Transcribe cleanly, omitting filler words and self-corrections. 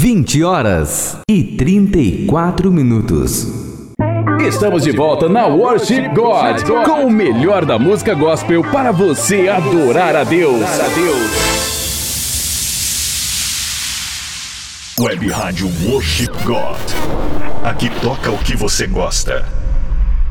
20h34. Estamos de volta na Worship God, com o melhor da música gospel para você adorar a Deus. Web Rádio Worship God. Aqui toca o que você gosta.